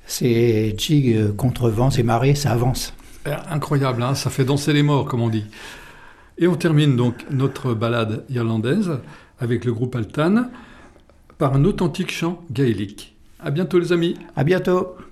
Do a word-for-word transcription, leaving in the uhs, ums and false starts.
C'est jig contre vents et marées, ça avance. Incroyable, hein, ça fait danser les morts, comme on dit. Et on termine donc notre balade irlandaise avec le groupe Altan par un authentique chant gaélique. À bientôt les amis. À bientôt.